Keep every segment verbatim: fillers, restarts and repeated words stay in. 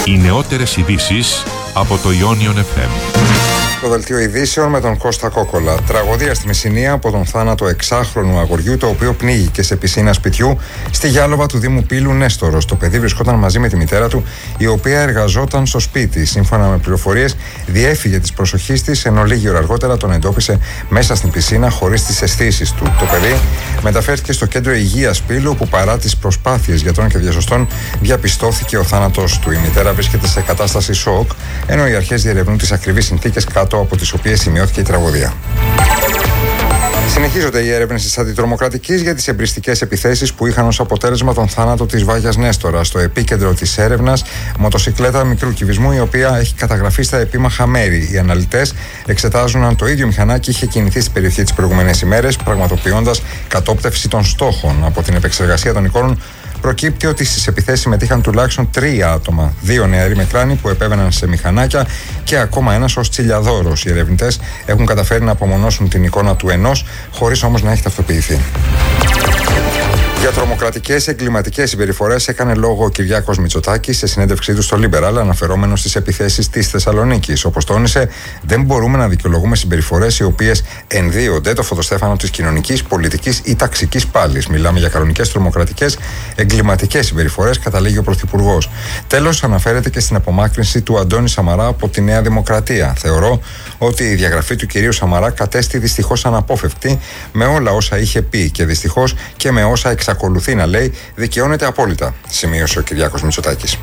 Οι νεότερες ειδήσεις από το Ionion εφ εμ. Το δελτίο ειδήσεων με τον Κώστα Κόκολα. Τραγωδία στη Μεσσηνία από τον θάνατο εξάχρονου αγοριού, το οποίο πνίγηκε σε πισίνα σπιτιού στη Γιάλοβα του Δήμου Πύλου Νέστορος. Το παιδί βρισκόταν μαζί με τη μητέρα του, η οποία εργαζόταν στο σπίτι. Σύμφωνα με πληροφορίες, διέφυγε της προσοχής της, ενώ λίγη ώρα αργότερα τον εντόπισε μέσα στην πισίνα χωρίς τις αισθήσεις του. Το παιδί μεταφέρθηκε στο κέντρο υγείας Πύλου, όπου παρά τις προσπάθειες γιατρών και διασωστών διαπιστώθηκε ο θάνατος του. Η μητέρα βρίσκεται σε κατάσταση σοκ, ενώ οι αρχές διερευνούν τις ακριβείς συνθήκες κάτω από τις οποίες σημειώθηκε η τραγωδία. Συνεχίζονται οι έρευνες της αντιτρομοκρατικής για τις εμπριστικές επιθέσεις που είχαν ως αποτέλεσμα τον θάνατο της Βάγιας Νέστορα. Στο επίκεντρο της έρευνας, μοτοσικλέτα μικρού κυβισμού, η οποία έχει καταγραφεί στα επίμαχα μέρη. Οι αναλυτές εξετάζουν αν το ίδιο μηχανάκι είχε κινηθεί στην περιοχή τις προηγούμενες ημέρες, πραγματοποιώντας κατόπτευση των στόχων. Από την επεξεργασία των εικόνων προκύπτει ότι στις επιθέσεις συμμετείχαν τουλάχιστον τρία άτομα. Δύο νεαροί με κράνη που επέβαιναν σε μηχανάκια και ακόμα ένας ως τσιλιαδόρος. Οι ερευνητές έχουν καταφέρει να απομονώσουν την εικόνα του ενός, χωρίς όμως να έχει ταυτοποιηθεί. Για τρομοκρατικές εγκληματικές συμπεριφορές έκανε λόγο ο Κυριάκος Μητσοτάκης σε συνέντευξή του στο Liberal, αναφερόμενος στις επιθέσεις της Θεσσαλονίκης. Όπως τόνισε, δεν μπορούμε να δικαιολογούμε συμπεριφορές οι οποίες ενδύονται το φωτοστέφανο της κοινωνικής, πολιτικής ή ταξικής πάλης. Μιλάμε για κανονικές τρομοκρατικές εγκληματικές συμπεριφορές, καταλήγει ο Πρωθυπουργός. Τέλος, αναφέρεται και στην απομάκρυνση του Αντώνη Σαμαρά από τη Νέα Δημοκρατία. Θεωρώ ότι η διαγραφή του κυρίου Σαμαρά κατέστη δυστυχώς αναπόφευκτη με όλα όσα είχε πει και δυστυχώς και με όσα εξακολουθεί να λέει, δικαιώνεται απόλυτα, σημείωσε ο Κυριάκος Μητσοτάκης.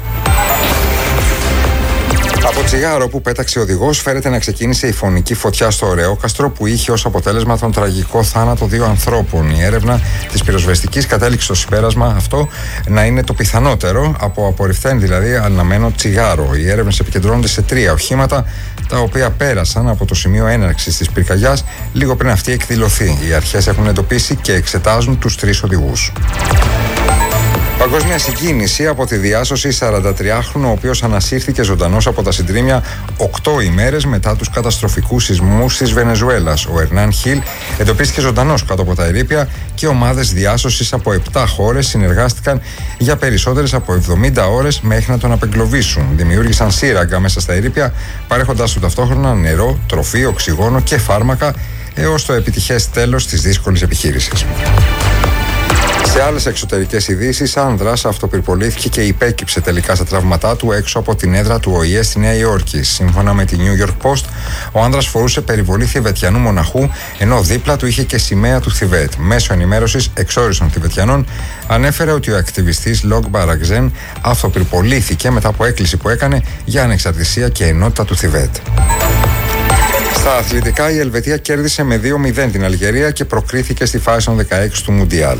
Από τσιγάρο που πέταξε ο οδηγός φέρεται να ξεκίνησε η φωνική φωτιά στο Ωρεόκαστρο, που είχε ως αποτέλεσμα τον τραγικό θάνατο δύο ανθρώπων. Η έρευνα της πυροσβεστικής κατέληξε στο συμπέρασμα αυτό να είναι το πιθανότερο, από απορριφθέν δηλαδή αναμένο τσιγάρο. Οι έρευνες επικεντρώνονται σε τρία οχήματα, τα οποία πέρασαν από το σημείο έναρξης της πυρκαγιάς λίγο πριν αυτή εκδηλωθεί. Οι αρχές έχουν εντοπίσει και εξετάζουν τους τρεις οδηγούς. Παγκόσμια συγκίνηση από τη διάσωση σαραντατριάχρονου, ο οποίος ανασύρθηκε ζωντανός από τα συντρίμμια οκτώ ημέρες μετά τους καταστροφικούς σεισμούς της Βενεζουέλας. Ο Ερνάν Χιλ εντοπίστηκε ζωντανός κάτω από τα ερείπια και ομάδες διάσωσης από επτά χώρες συνεργάστηκαν για περισσότερες από εβδομήντα ώρες μέχρι να τον απεγκλωβίσουν. Δημιούργησαν σύραγγα μέσα στα ερείπια, παρέχοντάς του ταυτόχρονα νερό, τροφή, οξυγόνο και φάρμακα, έως το επιτυχές τέλος της δύσκολης επιχείρησης. Σε άλλες εξωτερικές ειδήσεις, άνδρας αυτοπυρπολήθηκε και υπέκυψε τελικά στα τραύματά του έξω από την έδρα του Ο Η Ε στη Νέα Υόρκη. Σύμφωνα με τη New York Post, ο άνδρας φορούσε περιβολή Θιβετιανού μοναχού, ενώ δίπλα του είχε και σημαία του Θιβέτ. Μέσω ενημέρωσης εξόριστων Θιβετιανών ανέφερε ότι ο ακτιβιστής Λόγκ Μπαραγζέν αυτοπυρπολήθηκε μετά από έκκληση που έκανε για ανεξαρτησία και ενότητα του Θιβέτ. Στα αθλητικά, η Ελβετία κέρδισε με δύο μηδέν την Αλγερία και προκρίθηκε στη φάση των δεκαέξι του Μουντιάλ.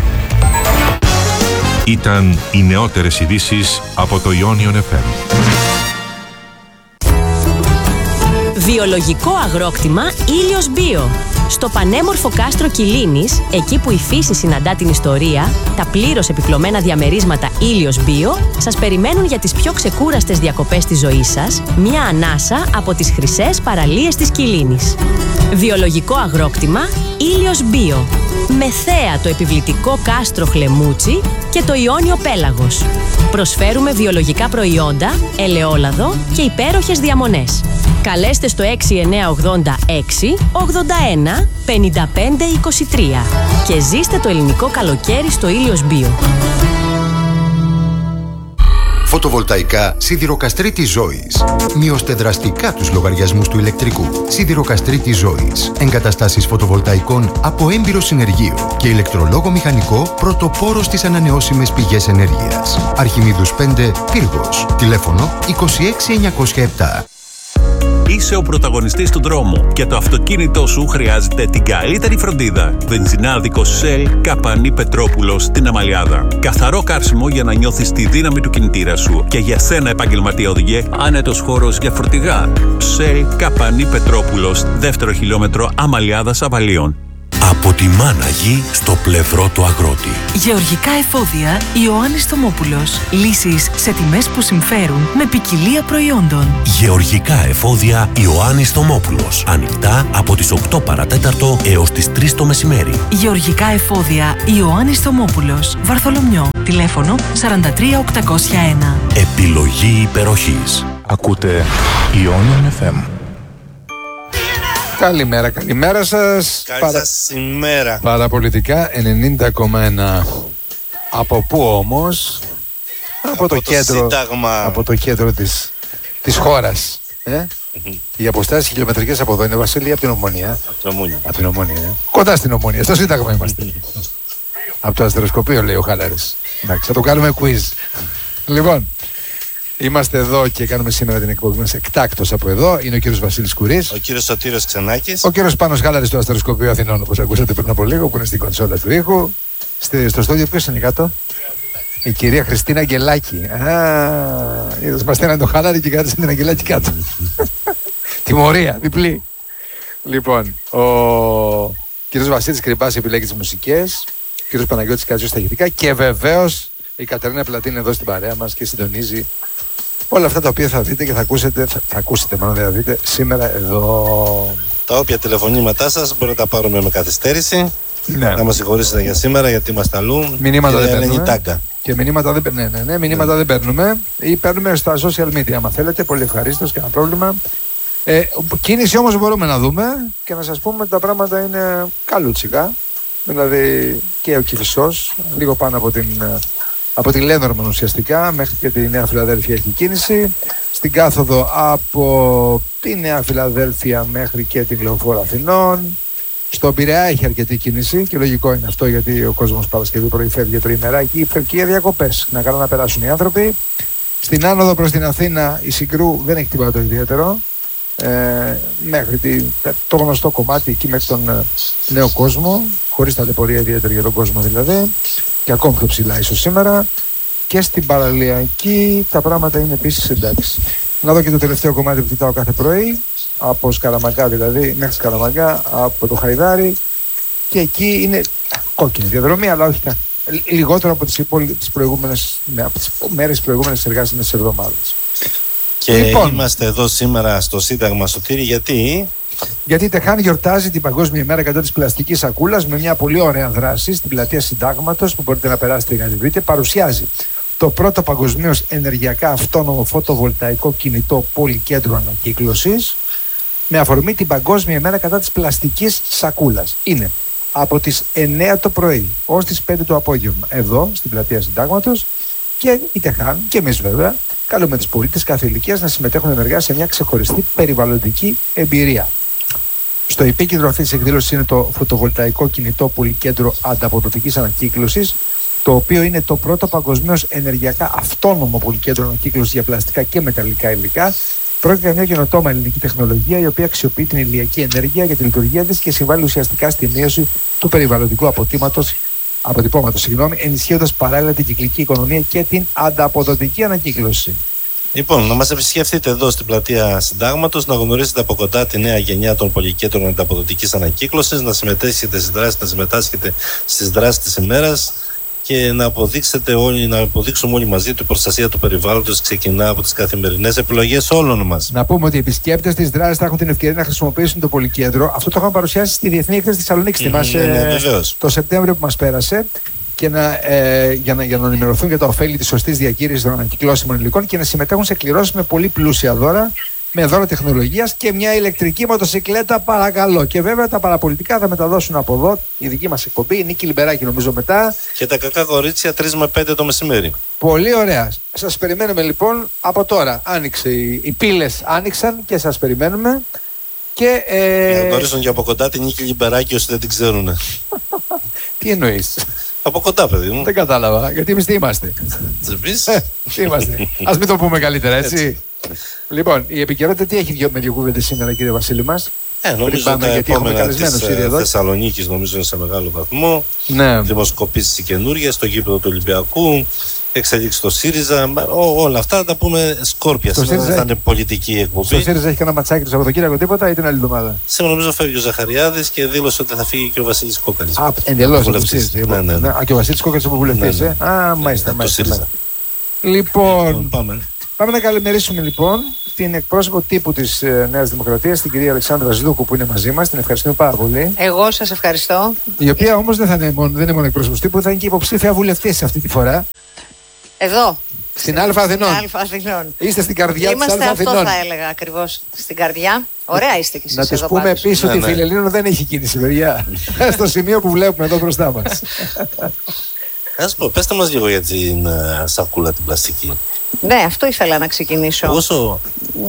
Ήταν οι νεότερες ειδήσεις από το Ionion εφ εμ. Βιολογικό αγρόκτημα Ήλιος Bio. Στο πανέμορφο κάστρο Κιλίνης, εκεί που η φύση συναντά την ιστορία, τα πλήρως επιπλωμένα διαμερίσματα Ήλιος Bio σας περιμένουν για τις πιο ξεκούραστες διακοπές της ζωής σας, μια ανάσα από τις χρυσές παραλίες της Κιλίνης. Βιολογικό αγρόκτημα Ήλιος Bio. Με θέα το επιβλητικό κάστρο Χλεμούτσι και το Ιόνιο Πέλαγος. Προσφέρουμε βιολογικά προϊόντα, ελαιόλαδο και υπέροχες διαμονές. Καλέστε στο έξι εννιά ογδόντα έξι ογδόντα ένα πενήντα πέντε είκοσι τρία και ζήστε το ελληνικό καλοκαίρι στο Ήλιος Bio. Φωτοβολταϊκά Σιδηροκαστρίτης Ζώης. Μειώστε δραστικά τους λογαριασμούς του ηλεκτρικού. Σιδηροκαστρίτης Ζώης. Εγκαταστάσεις φωτοβολταϊκών από έμπειρο συνεργείο και ηλεκτρολόγο μηχανικό, πρωτοπόρο στις ανανεώσιμες πηγές ενέργειας. Αρχιμίδους πέντε, Πύργος. Τηλέφωνο είκοσι έξι εννιακόσια επτά. Είσαι ο πρωταγωνιστής του δρόμου και το αυτοκίνητό σου χρειάζεται την καλύτερη φροντίδα. Βενζινάδικο Shell Καπανή Πετρόπουλος στην Αμαλιάδα. Καθαρό καύσιμο για να νιώθεις τη δύναμη του κινητήρα σου. Και για σένα, επαγγελματία οδηγέ, άνετος χώρος για φορτηγά. Shell Καπανή Πετρόπουλος, δεύτερο χιλιόμετρο Αμαλιάδας Αβαλίων. Από τη μάνα γη στο πλευρό του αγρότη. Γεωργικά εφόδια Ιωάννης Θωμόπουλος. Λύσεις σε τιμές που συμφέρουν με ποικιλία προϊόντων. Γεωργικά εφόδια Ιωάννης Θωμόπουλος. Ανοιχτά από τις οκτώ παρατέταρτο έως τις τρεις το μεσημέρι. Γεωργικά εφόδια Ιωάννης Θωμόπουλος. Βαρθολομιό. Τηλέφωνο σαράντα τρία οκτακόσια ένα. Επιλογή υπεροχής. Ακούτε Ionian εφ εμ. Καλημέρα, καλημέρα σας. Καλή Παρα... σας ημέρα. Παραπολιτικά ενενήντα κόμμα ένα. Από πού όμως? Από, από το, το κέντρο, Σύνταγμα. από το κέντρο της, της χώρας. Ε? Mm-hmm. Οι αποστάσεις χιλιομετρικές από εδώ είναι, Βασίλη, από την Ομόνια. Από την Ομόνια. Από την Ομόνια, ε. Κοντά στην Ομόνια, στο Σύνταγμα είμαστε. Από το αστεροσκοπείο, λέει ο Χάλαρης. Εντάξει, θα το κάνουμε quiz. Λοιπόν, είμαστε εδώ και κάνουμε σήμερα την εκπομπή μας εκτάκτως από εδώ. Είναι ο κύριος Βασίλης Κουρής. Ο κύριος Σωτήριος Ξενάκης. Ο κύριος Πάνος Χάλαρης του Αστεροσκοπείου Αθηνών, όπως ακούσατε πριν από λίγο, που είναι στην κονσόλα του ήχου. Στη, στο στόδιο ποιος είναι κάτω? Η κυρία Χριστίνα Αγγελάκη. Α, είδες, μας στέλνανε το Χάλαρη και κράτησε την Αγγελάκη κάτω. Τιμωρία, διπλή. Λοιπόν, ο κύριος Βασίλης Κρυμπάς επιλέγει τις μουσικές. Ο κύριος Παναγιώτης Κατζιός στα ηχητικά. Και βεβαίως η Κατερίνα Πλατή είναι εδώ στην παρέα μας και συντονίζει όλα αυτά τα οποία θα δείτε και θα ακούσετε, θα, θα ακούσετε μάλλον δεν θα δείτε σήμερα εδώ. Τα όποια τηλεφωνήματά σας μπορείτε να πάρουμε με καθυστέρηση. Ναι. Να μας συγχωρήσετε για σήμερα γιατί είμαστε αλλού. Μηνύματα δεν παίρνουμε. παίρνουμε. Και μηνύματα δεν, ναι, ναι, ναι, μηνύματα ναι. δεν παίρνουμε. Ή παίρνουμε στα social media, άμα θέλετε. Πολύ ευχαρίστως, κανένα πρόβλημα. Ε, κίνηση όμως μπορούμε να δούμε και να σας πούμε ότι τα πράγματα είναι καλούτσικα. Δηλαδή και ο Κηφισός, λίγο πάνω από την, από τη Λένορμαν ουσιαστικά, μέχρι και τη Νέα Φιλαδέλφια έχει κίνηση. Στην κάθοδο από τη Νέα Φιλαδέλφια μέχρι και την Λεωφόρο Αθηνών. Στον Πειραιά έχει αρκετή κίνηση και λογικό είναι αυτό, γιατί ο κόσμος Παρασκευή πρωί φεύγει τριημεράκι, φεύγει και για διακοπές. Να κάνουν να περάσουν οι άνθρωποι. Στην άνοδο προς την Αθήνα η Συγκρού δεν έχει τίποτα το ιδιαίτερο. Ε, μέχρι τη, το γνωστό κομμάτι εκεί μέχρι τον ε, Νέο Κόσμο, χωρίς ταλαιπωρία ιδιαίτερη για τον κόσμο δηλαδή, και ακόμη πιο ψηλά ίσως σήμερα. Και στην Παραλιακή τα πράγματα είναι επίσης εντάξει. Να δω και το τελευταίο κομμάτι που κοιτάω κάθε πρωί, από Σκαραμαγκά δηλαδή, μέχρι Σκαραμαγκά, από το Χαϊδάρι, και εκεί είναι κόκκινη διαδρομή, αλλά όχι λιγότερο από τις, υπόλοι, τις προηγούμενες, από τις μέρες προηγούμενες εργάσιμες εβδομάδες. Και λοιπόν, είμαστε εδώ σήμερα στο Σύνταγμα, Σωτήρη, γιατί... Γιατί η Τεχάν γιορτάζει την Παγκόσμια ημέρα κατά της πλαστικής σακούλας με μια πολύ ωραία δράση στην πλατεία Συντάγματος που μπορείτε να περάσετε και να τη βρείτε. Παρουσιάζει το πρώτο παγκοσμίως ενεργειακά αυτόνομο φωτοβολταϊκό κινητό πολυκέντρο ανακύκλωσης με αφορμή την Παγκόσμια ημέρα κατά της πλαστικής σακούλας. Είναι από τις εννιά το πρωί ως τις πέντε το απόγευμα εδώ στην πλατεία Συντάγματος, και η Τεχάν και εμείς βέβαια καλούμε τις πολίτες κάθε ηλικίας να συμμετέχουν ενεργά σε μια ξεχωριστή περιβαλλοντική εμπειρία. Στο επίκεντρο αυτής της εκδήλωσης είναι το φωτοβολταϊκό κινητό πολυκέντρο ανταποδοτικής ανακύκλωσης, το οποίο είναι το πρώτο παγκοσμίως ενεργειακά αυτόνομο πολυκέντρο ανακύκλωσης για πλαστικά και μεταλλικά υλικά. Πρόκειται για μια καινοτόμα ελληνική τεχνολογία, η οποία αξιοποιεί την ηλιακή ενέργεια για τη λειτουργία της και συμβάλλει ουσιαστικά στη μείωση του περιβαλλοντικού αποτύπωματος, αποτυπώματος, συγγνώμη, ενισχύοντας παράλληλα την κυκλική οικονομία και την ανταποδοτική ανακύκλωση. Λοιπόν, να μας επισκεφτείτε εδώ στην πλατεία Συντάγματος, να γνωρίσετε από κοντά τη νέα γενιά των πολυκέντρων ανταποδοτικής ανακύκλωσης, να συμμετέχετε στις δράσεις, να συμμετάσχετε στις δράσεις της ημέρας και να αποδείξετε όλοι, να αποδείξουμε όλοι μαζί ότι η προστασία του περιβάλλοντος ξεκινά από τις καθημερινές επιλογές όλων μας. Να πούμε ότι οι επισκέπτες της δράσης θα έχουν την ευκαιρία να χρησιμοποιήσουν το πολυκέντρο. Αυτό το είχαμε παρουσιάσει στη Διεθνή Έκθεση Θεσσαλονίκη. Mm, θυμάσαι, ναι, ναι, το Σεπτέμβριο που μας πέρασε. Και να, ε, για, να, για να ενημερωθούν για τα ωφέλη της σωστής διακήρυξης των ανακυκλώσιμων υλικών και να συμμετέχουν σε κληρώσεις με πολύ πλούσια δώρα, με δώρα τεχνολογίας και μια ηλεκτρική μοτοσυκλέτα, παρακαλώ. Και βέβαια τα παραπολιτικά θα μεταδώσουν από εδώ η δική μας εκπομπή, η Νίκη Λιμπεράκη νομίζω μετά. Και τα κακά κορίτσια τρεις με πέντε το μεσημέρι. Πολύ ωραία. Σας περιμένουμε λοιπόν από τώρα. Άνοιξε, οι, οι πύλες άνοιξαν και σας περιμένουμε. Και, ε... Για να γνωρίσουν και από κοντά την Νίκη Λιμπεράκη όσοι δεν την ξέρουν. Τι εννοείς? Από κοντά, παιδί μου. Δεν κατάλαβα. Γιατί εμείς τι είμαστε? Εμείς. Τι είμαστε? Ας μην το πούμε καλύτερα, έτσι. έτσι. Λοιπόν, η επικαιρότητα τι έχει με δύο κουβέντες σήμερα, κύριε Βασίλη μας? Ε, νομίζω ότι τα επόμενα της Θεσσαλονίκης νομίζω είναι σε μεγάλο βαθμό. Ναι. Δημοσκοπήσεις καινούργιες στο γήπεδο του Ολυμπιακού. εξελίξει το ΣΥΡΙΖΑ. Ό, όλα αυτά τα πούμε σκόρπια. Σήμερα δεν θα είναι πολιτική εκπομπή. Στο ΣΥΡΙΖΑ έχει κανένα ματσάκι του Σαββατοκύριακο τίποτα ή την άλλη εβδομάδα? Σήμερα νομίζω φεύγει ο Ζαχαριάδης και δήλωσε ότι θα φύγει και ο Βασίλης Κόκαλης. Α, εντελώς. Ναι, ναι, ναι. Α, και ο Βασίλης Κόκαλης είναι βουλευτής. Ναι, ναι. Α, μάλιστα. μάλιστα. Λοιπόν, πάμε. πάμε να καλημερίσουμε λοιπόν την εκπρόσωπο τύπου της ε, Νέας Δημοκρατίας, την κυρία Αλεξάνδρα Ζλούκου, που είναι μαζί μας. Την ευχαριστούμε πάρα πολύ. Εγώ σας ευχαριστώ. Η οποία όμως δεν, θα είναι μόνο, δεν είναι μόνο εκπρόσωπος τύπου, θα είναι και υποψήφια βουλευτής αυτή τη φορά. Εδώ. Στην Αλφα Αθηνών. Αθηνών. Είστε στην καρδιά της Είμαστε Αλφα αυτό Αθηνών. θα έλεγα ακριβώς. Στην καρδιά. Ωραία είστε κι εσείς. Να τους εδώ πούμε πάντως. επίσης Ναι, ότι η ναι. Φιλελλήνων δεν έχει κίνηση, παιδιά. Στο σημείο που βλέπουμε εδώ μπροστά μας. Ας πω, πέστε μας λίγο για την uh, σακούλα την πλαστική. Ναι, αυτό ήθελα να ξεκινήσω. Όσο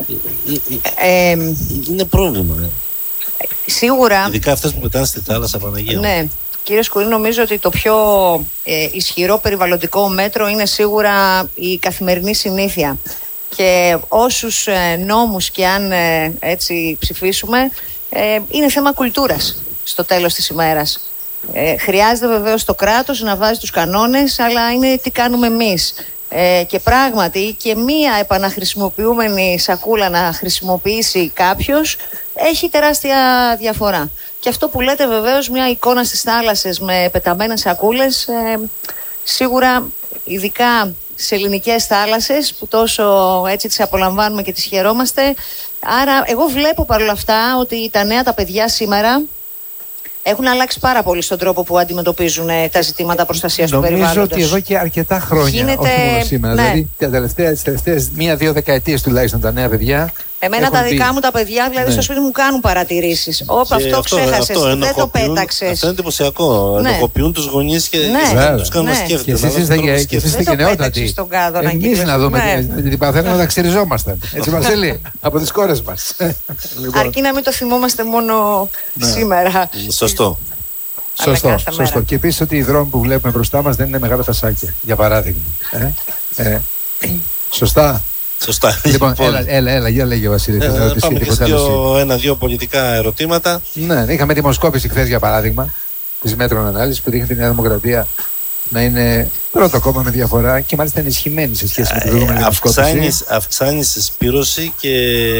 Ε, ε, είναι πρόβλημα, ε. σίγουρα. Ειδικά αυτές που πετάνε στη θάλασσα, Παναγία. Ναι. Κύριε Σκουρή, νομίζω ότι το πιο ε, ισχυρό περιβαλλοντικό μέτρο είναι σίγουρα η καθημερινή συνήθεια. Και όσους ε, νόμους και αν ε, έτσι ψηφίσουμε, ε, είναι θέμα κουλτούρας στο τέλος της ημέρας. Ε, χρειάζεται βεβαίως το κράτος να βάζει τους κανόνες, αλλά είναι τι κάνουμε εμείς. Ε, και πράγματι και μία επαναχρησιμοποιούμενη σακούλα να χρησιμοποιήσει κάποιος έχει τεράστια διαφορά. Και αυτό που λέτε βεβαίως, μια εικόνα στις θάλασσες με πεταμένες σακούλες, ε, σίγουρα ειδικά σε ελληνικές θάλασσες που τόσο έτσι τις απολαμβάνουμε και τις χαιρόμαστε. Άρα εγώ βλέπω παρόλα αυτά ότι τα νέα τα παιδιά σήμερα έχουν αλλάξει πάρα πολύ στον τρόπο που αντιμετωπίζουν ε, τα ζητήματα προστασίας του περιβάλλοντος. Νομίζω ότι εδώ και αρκετά χρόνια, Γίνεται, όχι μόνο σήμερα, ναι. δηλαδή τα τελευταία, τις τελευταίες μία-δύο δεκαετίες τουλάχιστον τα νέα παιδιά. Εμένα τα δικά πει... μου τα παιδιά, δηλαδή ναι. στο σπίτι μου κάνουν παρατηρήσεις. Όπ, αυτό ξέχασες, δεν το πέταξες. Αυτό είναι εντυπωσιακό. Ναι. Ενοχοποιούν τους γονείς και Ναι. τους κάνουν Ναι. να σκέφτονται. Και εσείς είστε και νεότατοι. Εμείς να δούμε Ναι. την παθαίνουμε να τα ξεριζόμασταν. Έτσι, Βασίλη, από τις κόρες μας. Αρκεί να μην το θυμόμαστε μόνο σήμερα. Σωστό. Σωστό, σωστό. Και επίσης ότι οι δρόμοι που βλέπουμε μπροστά μας δεν είναι μεγάλα τα σάκια, για παράδειγμα. Ε, ε, σωστά. Σωστά. Λοιπόν, έλα, έλα, έλα, για λέγε ο Βασίλη. Ε, πάμε και δύο, ένα-δύο πολιτικά ερωτήματα. Ναι, είχαμε δημοσκόπηση χθες για παράδειγμα της Μέτρων Ανάλυσης που δείχνει τη Νέα Δημοκρατία να είναι πρώτο κόμμα με διαφορά και μάλιστα ενισχυμένη σε σχέση με την προηγούμενη δημοσκόπηση. Αυξάνει συσπήρωση και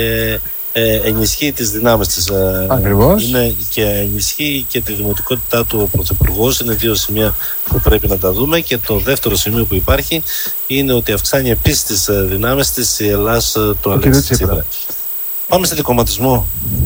ε, ενισχύει τις δυνάμεις της. Ακριβώς. Είναι και ενισχύει και τη δημοτικότητά του ο Πρωθυπουργός. Είναι δύο σημεία που πρέπει να τα δούμε. Και το δεύτερο σημείο που υπάρχει είναι ότι αυξάνει επίσης τις δυνάμεις της η Ελλάς του Αλέξη Τσίπρα. Πάμε σε δικομματισμό.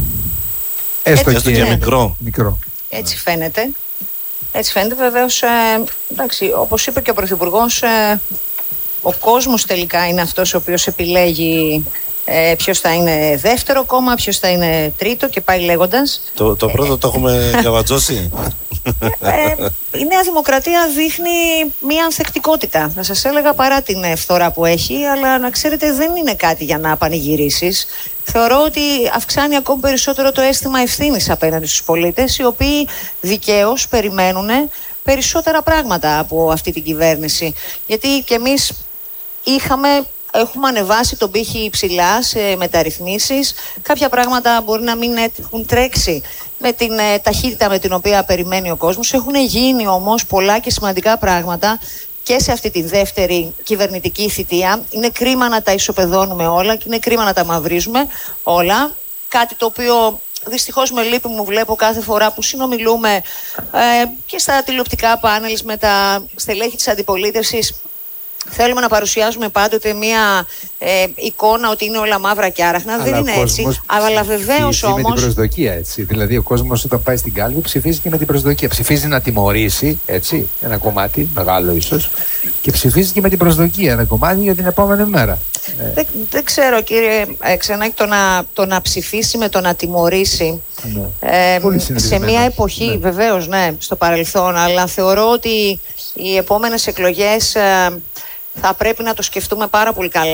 Έστω, Έστω και, και μικρό. μικρό. Έτσι φαίνεται. Έτσι φαίνεται βεβαίως, ε, εντάξει, όπως είπε και ο Πρωθυπουργός, ε, ο κόσμος τελικά είναι αυτός ο οποίος επιλέγει ε, ποιος θα είναι δεύτερο κόμμα, ποιος θα είναι τρίτο και πάει λέγοντας. Το, το πρώτο ε, το έχουμε καβατζώσει. Ε, η Νέα Δημοκρατία δείχνει μία ανθεκτικότητα, θα σας έλεγα, παρά την φθορά που έχει, αλλά να ξέρετε δεν είναι κάτι για να πανηγυρίσεις. Θεωρώ ότι αυξάνει ακόμη περισσότερο το αίσθημα ευθύνης απέναντι στους πολίτες, οι οποίοι δικαίως περιμένουν περισσότερα πράγματα από αυτή την κυβέρνηση. Γιατί και εμείς είχαμε... Έχουμε ανεβάσει τον πύχη ψηλά σε μεταρρυθμίσεις. Κάποια πράγματα μπορεί να μην έχουν τρέξει με την ε, ταχύτητα με την οποία περιμένει ο κόσμος. Έχουν γίνει όμως πολλά και σημαντικά πράγματα και σε αυτή τη δεύτερη κυβερνητική θητεία. Είναι κρίμα να τα ισοπεδώνουμε όλα και είναι κρίμα να τα μαυρίζουμε όλα. Κάτι το οποίο δυστυχώς με λύπη μου βλέπω κάθε φορά που συνομιλούμε ε, και στα τηλεοπτικά πάνελ με τα στελέχη της αντιπολίτευσης. Θέλουμε να παρουσιάζουμε πάντοτε μία ε, εικόνα ότι είναι όλα μαύρα και άραχνα. Αλλά δεν είναι έτσι. Αλλά βεβαίως όμως. Με την προσδοκία, έτσι. Δηλαδή, ο κόσμος όταν πάει στην κάλπη ψηφίζει και με την προσδοκία. Ψηφίζει να τιμωρήσει, έτσι, ένα κομμάτι, μεγάλο ίσως, και ψηφίζει και με την προσδοκία ένα κομμάτι για την επόμενη μέρα. Δεν, δεν ξέρω, κύριε Ξενάκη, το να, το να ψηφίσει με το να τιμωρήσει. Ναι. Ε, σε μία εποχή, ναι. Βεβαίως, ναι, στο παρελθόν, αλλά θεωρώ ότι οι επόμενες εκλογές. Ε, θα πρέπει να το σκεφτούμε πάρα πολύ καλά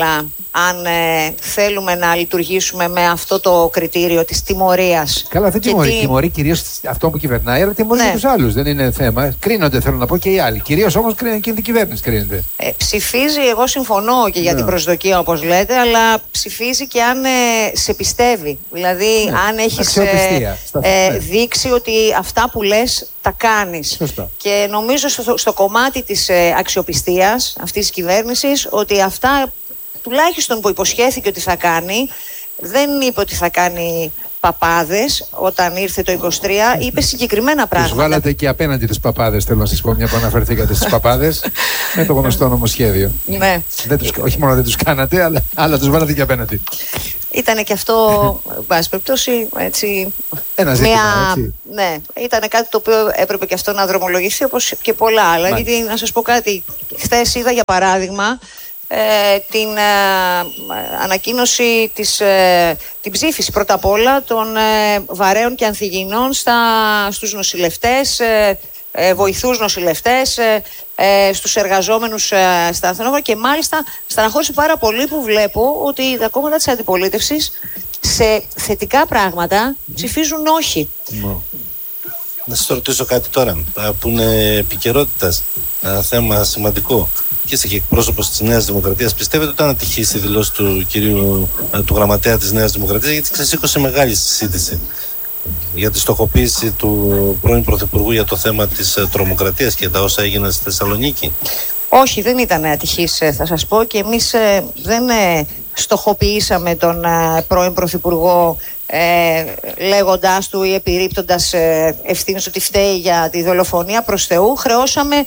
αν ε, θέλουμε να λειτουργήσουμε με αυτό το κριτήριο της τιμωρίας. Καλά, δεν τιμωρεί. τι... Τιμωρεί κυρίως αυτό που κυβερνάει, αλλά τιμωρεί ναι. τους άλλους. Δεν είναι θέμα. Κρίνονται, θέλω να πω, και οι άλλοι. Κυρίως όμως κρίνεται και η κυβέρνηση. Κρίνεται. Ε, ψηφίζει, εγώ συμφωνώ και για ναι. την προσδοκία, όπως λέτε, αλλά ψηφίζει και αν ε, σε πιστεύει. Δηλαδή, ναι. αν έχεις ε, ε, ναι. δείξει ότι αυτά που λες τα κάνεις. Σωστά. Και νομίζω στο, στο κομμάτι της ε, αξιοπιστίας αυτής της κυβέρνησης ότι αυτά τουλάχιστον που υποσχέθηκε ότι θα κάνει, δεν είπε ότι θα κάνει παπάδες όταν ήρθε το είκοσι τρία, είπε συγκεκριμένα πράγματα. Τους βάλατε και απέναντι τους παπάδες, θέλω να σας πω, μια που αναφερθήκατε στις παπάδες, με το γνωστό νομοσχέδιο. Ναι. Δεν τους, όχι μόνο δεν τους κάνατε, αλλά, αλλά τους βάλατε και απέναντι. Ήτανε και αυτό, εν πάση περιπτώσει, έτσι. Ένα ζήτημα, μια... έτσι. Ναι, ήταν κάτι το οποίο έπρεπε και αυτό να δρομολογηθεί, όπως και πολλά άλλα. Μάλιστα. Γιατί, να σας πω κάτι, χθες είδα για παράδειγμα Ε, την ε, ανακοίνωση της, ε, την ψήφιση πρώτα απ' όλα των ε, βαρέων και ανθυγιεινών στα, στους νοσηλευτές, ε, ε, βοηθούς νοσηλευτές, ε, ε, στους εργαζόμενους ε, στα ασθενόγραφα και μάλιστα στεναχώρησε πάρα πολύ που βλέπω ότι τα κόμματα της αντιπολίτευσης σε θετικά πράγματα ψηφίζουν όχι. Mm. Να σας ρωτήσω κάτι τώρα που είναι επικαιρότητας, ένα θέμα σημαντικό. Και είστε και εκπρόσωπος της Νέας Δημοκρατίας. Πιστεύετε ότι ήταν ατυχή στη δηλώση του κυρίου του γραμματέα της Νέας Δημοκρατίας, γιατί ξεσήκωσε μεγάλη συζήτηση για τη στοχοποίηση του πρώην Πρωθυπουργού για το θέμα της τρομοκρατίας και τα όσα έγιναν στη Θεσσαλονίκη? Όχι, δεν ήταν ατυχής, θα σας πω, και εμείς δεν στοχοποιήσαμε τον πρώην Πρωθυπουργό ε, λέγοντάς του ή επιρρύπτοντας ε, ευθύνες ότι φταίει για τη δολοφονία. Προς Θεού, χρεώσαμε